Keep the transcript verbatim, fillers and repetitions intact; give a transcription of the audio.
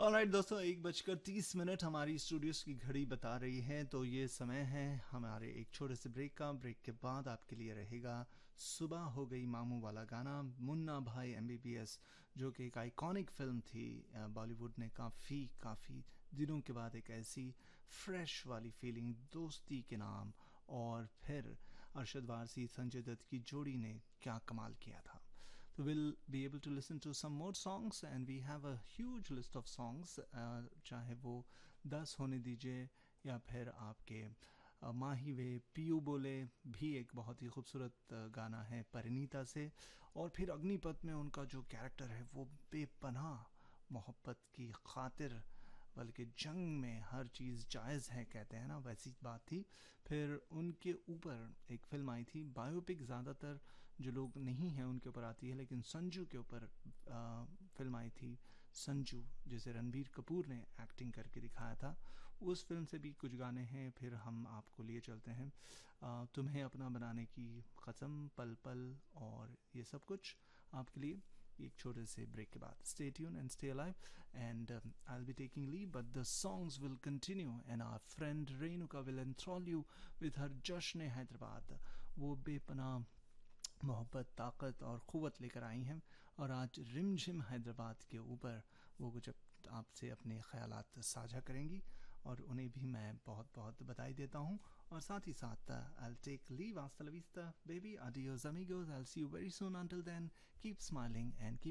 Alright दोस्तों, एक बजकर तीस मिनट हमारी स्टूडियोज की घड़ी बता रही है। तो ये समय है हमारे एक छोटे से ब्रेक का। ब्रेक के बाद आपके लिए रहेगा सुबह हो गई मामू वाला गाना, मुन्ना भाई एमबीबीएस, जो कि एक आइकॉनिक फिल्म थी। बॉलीवुड ने काफ़ी काफ़ी दिनों के बाद एक ऐसी फ्रेश वाली फीलिंग, दोस्ती के नाम, और फिर अरशद वारसी संजय दत्त की जोड़ी ने क्या कमाल किया था। So we'll be able to listen to some more songs and we have a huge list of songs, uh, चाहे वो दस होने दीजिए या फिर आपके uh, माही वे पीयू बोले भी एक बहुत ही खूबसूरत uh, गाना है परिणीता से। और फिर अग्निपथ में उनका जो कैरेक्टर है वो बेपनाह मोहब्बत की खातिर, बल्कि जंग में हर चीज़ जायज़ है कहते हैं ना, वैसी बात थी। फिर उनके ऊपर एक फ़िल्म आई थी, बायोपिक ज़्यादातर जो लोग नहीं हैं उनके ऊपर आती है, लेकिन संजू के ऊपर फिल्म आई थी संजू, जिसे रणबीर कपूर ने एक्टिंग करके दिखाया था। उस फिल्म से भी कुछ गाने हैं। फिर हम आपको लिए चलते हैं आ, तुम्हें अपना बनाने की कसम, पल पल, और ये सब कुछ आपके लिए एक छोटे से ब्रेक के बाद। Stay tune and stay alive and I will be taking leave but the songs will continue and our friend Renuka will एंथ्रॉल you with her जश्न हैदराबाद। वो बेपनाह मोहब्बत, ताकत और क़ुव्वत लेकर आई हैं और आज रिमझिम हैदराबाद के ऊपर वो कुछ आपसे अपने ख्यालात साझा करेंगी और उन्हें भी मैं बहुत बहुत बधाई देता हूँ। और साथ ही साथ I will take leave, hasta la vista baby, adios amigos, I'll see you very soon, until then keep smiling and keep